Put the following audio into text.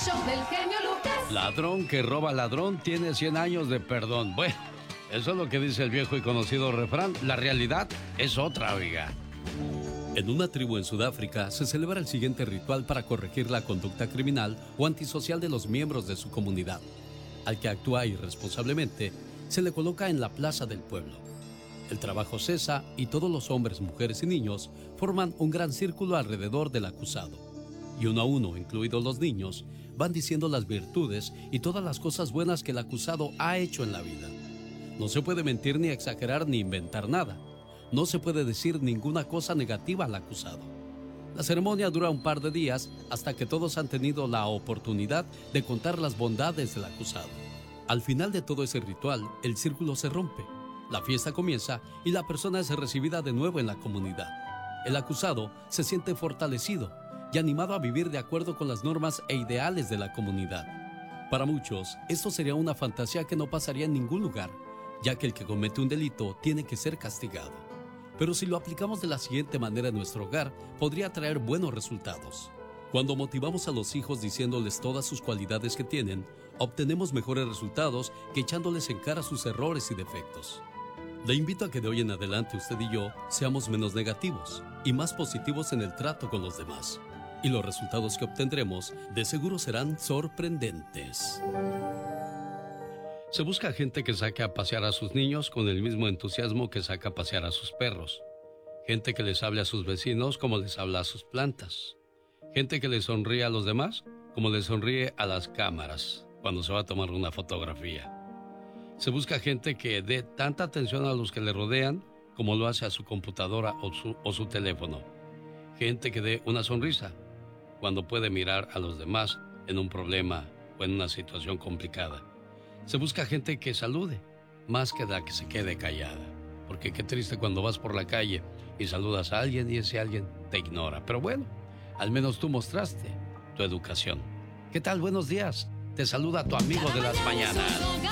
show del genio Lucas. Ladrón que roba ladrón tiene 100 años de perdón. Bueno, eso es lo que dice el viejo y conocido refrán. La realidad es otra, oiga. En una tribu en Sudáfrica se celebra el siguiente ritual para corregir la conducta criminal o antisocial de los miembros de su comunidad. Al que actúa irresponsablemente, se le coloca en la plaza del pueblo. El trabajo cesa y todos los hombres, mujeres y niños forman un gran círculo alrededor del acusado. Y uno a uno, incluidos los niños, van diciendo las virtudes y todas las cosas buenas que el acusado ha hecho en la vida. No se puede mentir ni exagerar ni inventar nada. No se puede decir ninguna cosa negativa al acusado. La ceremonia dura un par de días hasta que todos han tenido la oportunidad de contar las bondades del acusado. Al final de todo ese ritual, el círculo se rompe, la fiesta comienza y la persona es recibida de nuevo en la comunidad. El acusado se siente fortalecido y animado a vivir de acuerdo con las normas e ideales de la comunidad. Para muchos, esto sería una fantasía que no pasaría en ningún lugar, ya que el que comete un delito tiene que ser castigado. Pero si lo aplicamos de la siguiente manera en nuestro hogar, podría traer buenos resultados. Cuando motivamos a los hijos diciéndoles todas sus cualidades que tienen, obtenemos mejores resultados que echándoles en cara sus errores y defectos. Le invito a que de hoy en adelante usted y yo seamos menos negativos y más positivos en el trato con los demás. Y los resultados que obtendremos de seguro serán sorprendentes. Se busca gente que saque a pasear a sus niños con el mismo entusiasmo que saca a pasear a sus perros. Gente que les hable a sus vecinos como les habla a sus plantas. Gente que le sonríe a los demás como le sonríe a las cámaras cuando se va a tomar una fotografía. Se busca gente que dé tanta atención a los que le rodean como lo hace a su computadora o su teléfono. Gente que dé una sonrisa cuando puede mirar a los demás en un problema o en una situación complicada. Se busca gente que salude, más que la que se quede callada. Porque qué triste cuando vas por la calle y saludas a alguien y ese alguien te ignora. Pero bueno, al menos tú mostraste tu educación. ¿Qué tal? Buenos días. Te saluda tu amigo de las mañanas.